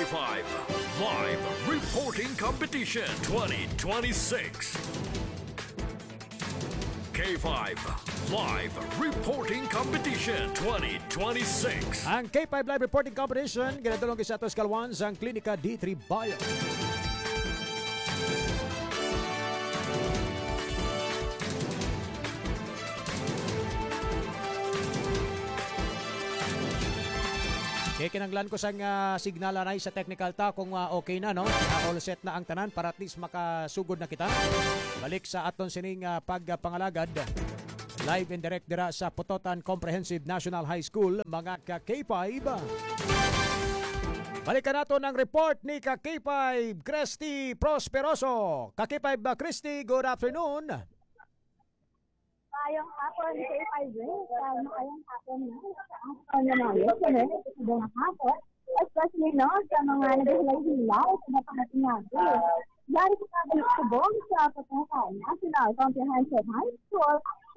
K5 Live Reporting Competition 2026. K5 Live Reporting Competition 2026. Ang K5 Live Reporting Competition ginadulong sa atos kalwan sa Klinika D3 Bio. Kaya kinanglan ko sa signal na sa technical ta kung okay na, no? All set na ang tanan para at least makasugod na kita. Balik sa aton sining pagpangalagad. Live and direct dira sa Putotan Comprehensive National High School, mga ka-K5. Balikan nato ng report ni ka-K5 Christy Prosperoso. Ka-K5 Christy, good afternoon. Ayong hapon, K5 rin. Ayong hapon na. Ang nangyayos, sa hapon. Especially, no, sa mga naghihilaw-hilaw sa napangating natin. Dari ko kabalik subong sa Putotan National Comprehensive High School.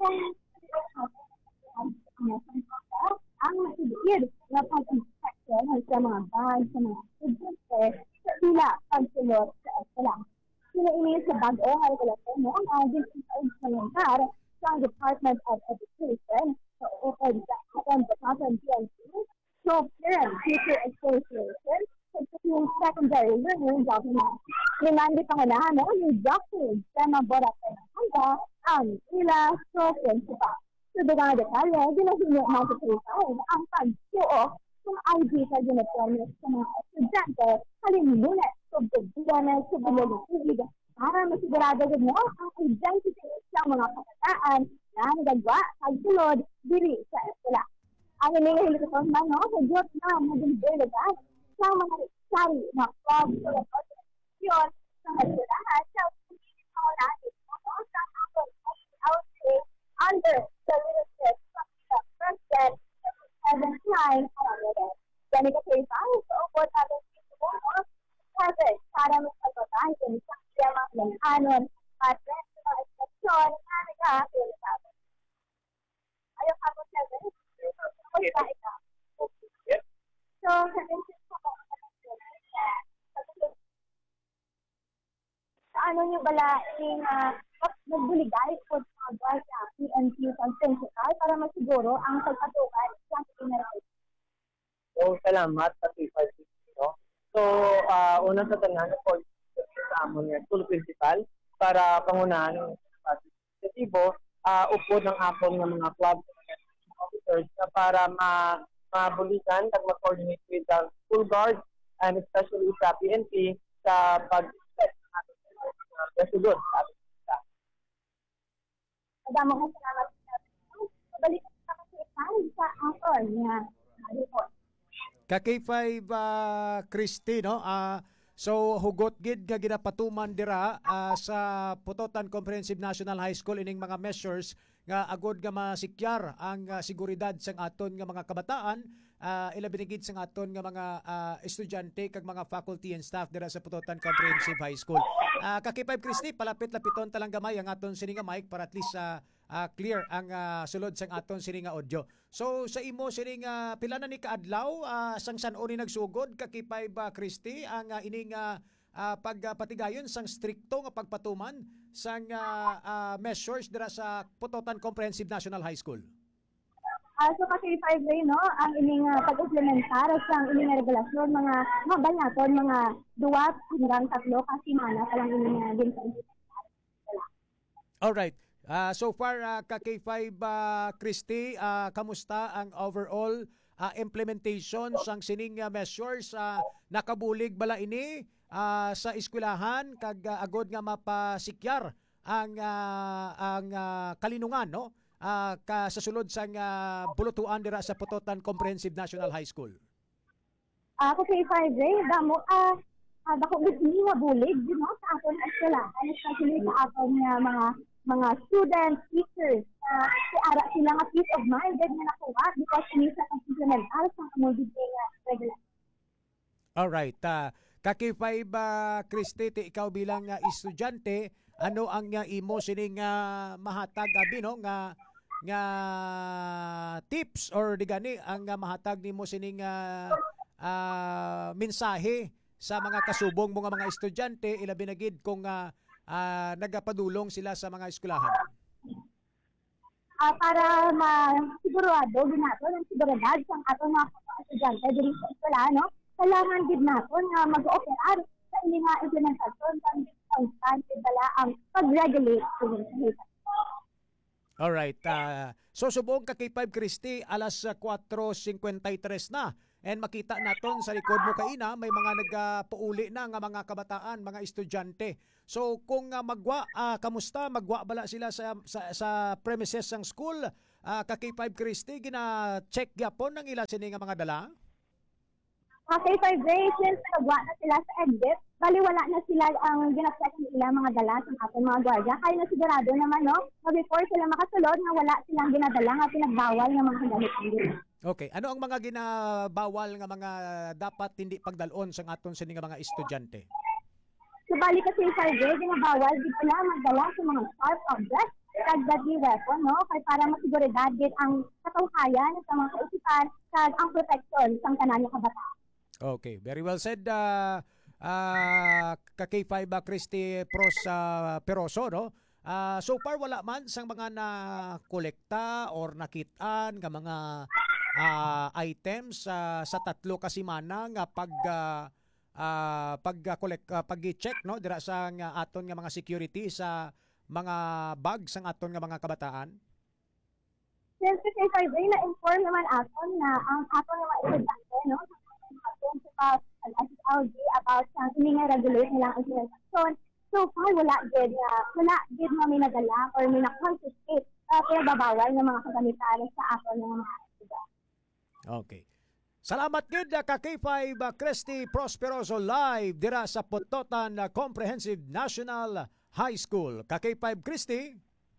Ang masiligid na pag-inspeksyon sa mga bag, sa mga estudyante, sa sila pagsulot sa eskwela. Sila ini sa bago regulasyon mo ang implementar sa Department of Education sa open sa ating Putotan PNP. So, Parent Teacher Association sa yung secondary learning government. Nilandi pangunahan mo yung doctrine sa mga ang ila so principal. Sa dagang detalye, ginahinyo ng K5 ang pagsuo ng ID sa uniforme sa mga estudyante halimulat sa bigyan sa bilulig para masigurado din mo ang identity ng mga kabataan na nagagawa sa sulod diri sa eskwela. Ang inihilikot man sa Diyos na maging sa mga sari na club sa organisasyon sa eskwelahan sa community sa outfit under the leadership of the President President Klein Aragonés. Ganito sa iba, sa upot natin dito present para magpagpapay din sa siyama ng anon at sa mga estasyon na nag-aakilisado. Ayaw ka po siya din. So, sa ano nyo bala yung nagbuligay po sa mga sa PNP sa principal para masiguro ang pagpatukan sa pinarapit. So, salamat sa K5. No? So, unang sa tanan po sa amon ng school principal para pangunahan ng administratibo, upod ng akong ng mga club officers para mabulikan at mag-coordinate with the school guard and especially sa PNP sa pag-set ng resulot. Madamo ko salamat balik sa sa akon niya report. Ka-K5 Christy, no? So hugot gid nga ginapatuman dira sa Putotan Comprehensive National High School ining mga measures nga agod nga masikyar ang seguridad sang aton nga mga kabataan, ilabi gid sang aton nga mga estudyante kag mga faculty and staff dira sa Putotan Comprehensive High School. Ka-K5 Christy, palapit-lapiton talang gamay ang aton sini nga mic para at least clear ang sulod sang aton sini nga audio. So sa imo sini nga pila na ni kaadlaw sang san-o ni nagsugod ka-K5 Christy ang ining pagpatigayon sang strikto nga pagpatuman sang measures dira sa Putotan Comprehensive National High School. So kasi 5 day, no, ang ining pag-implementar sa ining regulasyon mga balaton mga 2 hanggang 3 ka semana pa lang ining din sa Alright. So far, ka-K5 Christy, kamusta ang overall implementation sang sining measures? Nakabulig bala ini sa eskwelahan kag agod nga mapasikyar ang kalinungan, no? Sa sulod sang bulutuan dira sa Putotan Comprehensive National High School. Ako kay 5 day, damo bako ni nga bulig, no, sa aton eskwelahan, especially sa aton mga students, teachers, ara sila nga peace of mind na nakuha because minsan ang implementar sa community nga regulation. Alright. Ka-K5 Christy, ikaw bilang estudyante, ano ang imo sining mahatag abi, no, nga tips or digani ang mahatag nimo sining mensahe sa mga kasubong mo nga mga estudyante, ilabi na gid kung nagapadulong sila sa mga eskwelahan? Para masigurado ginato ng seguridad sa atong mga estudyante diri sa eskwela, no? Kailangan gid naton nga mag-operar sa ini nga implementasyon sa constant dala ang pag-regulate sa Alright. So subong ka K5 Christy, alas 4:53 na. And makita naton sa likod mo kaina, may mga nagpauli na nga mga kabataan, mga estudyante. So kung magwa, kamusta? Magwa bala sila sa premises ng school? Ka K5 Christy, gina-check gyapon ng ila sini nga mga dala? Okay, for grades, since nagwa na sila sa exit, bali wala na sila ang ginacheck nila mga dala sa ating mga gwardiya. Kaya na sigurado naman, no, before sila makasulod na wala silang ginadala nga pinagbawal ng mga gamit nila. Okay. Ano ang mga ginabawal nga mga dapat hindi pagdalon sa aton sini nga mga estudyante? So, bali kasi sa grade, ginabawal di pala magdala sa mga sharp objects, kag deadly weapon, no? Kaya para masiguridad din ang katunghayan sa mga kaisipan kag ang protection sa kanan nga kabataan. Okay, very well said, ka K5 Christy Pros Peroso, no? So far wala man sang mga na-kolekta or nakitaan nga mga items sa tatlo ka semana nga pag-check, no, dira sa aton nga mga security sa mga bags sang aton nga mga kabataan. Since kasi for na-inform naman aton na ang aton nga mga estudyante, no, about SLG about sa regulate nilang implementasyon. So far, wala gid na may nadala or may na-confiscate kaya babawal ng mga kagamitan sa aton ng mga estudyante. Okay. Salamat gid ka K5 Christy Prosperoso live dira sa Putotan Comprehensive National High School. Ka K5 Christy.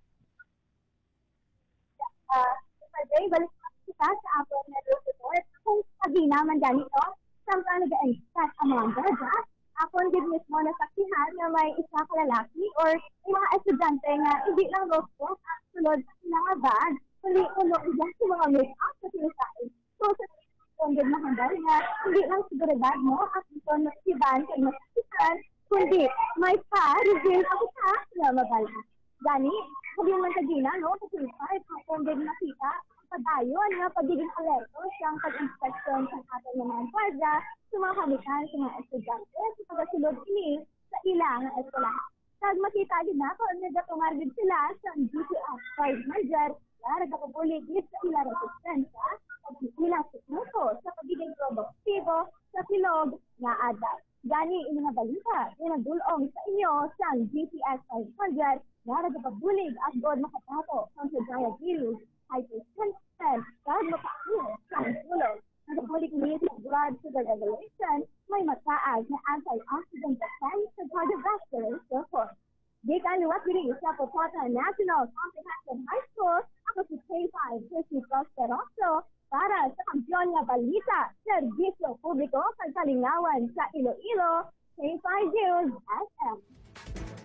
Balik kita sa aton na report. Kung sabi naman ganito, samtang nag-a-extract ang mga gada, akong din mismo nasaksihan na may isa kalalaki or may mga estudyante nga hindi lang rostro at sulod sa mga bag, kundi ulo-ulo sa mga make-up sa sinasain. So, sa akong din mahandal nga hindi lang seguridad mo at ito nasiban sa nasaksihan, kundi may pa-reveal ako sa mabala. Gani, sabi man sa gina, no? Kasi akong din nakita padayon nga pagiging alerto siyang pag-inspeksyon sa ating mga gwardiya sa mga kamitan sa mga estudyante sa pagkasulod ini sa ilang eskwelahan. Kag makita din na kung nagatungargid sila sa GPS 5 Major na nagkapabuligid sa ilang resistensya at ilang siknuto sa pagiging produktibo sa silog na adal. Gani ini nga balita, inagulong sa inyo sa GPS 500 na nagkapabulig at god makatato sa diabetes hypertension, kahit makakuha sa tulog. Nagpabulig niya sa blood sugar regulation, may mataas na anti-oxidant effect sa cardiovascular support. Di ka liwat diri sa Putotan National Comprehensive High School, ako si K5 Christy Prosperoso para sa Kampiyon nga Balita, Serbisyo Publiko, Pagkalingawan sa Iloilo, K5 News FM.